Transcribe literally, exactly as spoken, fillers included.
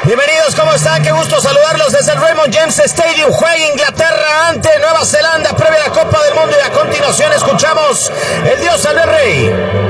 Bienvenidos, ¿cómo están? Qué gusto saludarlos desde el Raymond James Stadium. Juega Inglaterra ante Nueva Zelanda, previa a la Copa del Mundo, y a continuación escuchamos El Dios salve al Rey.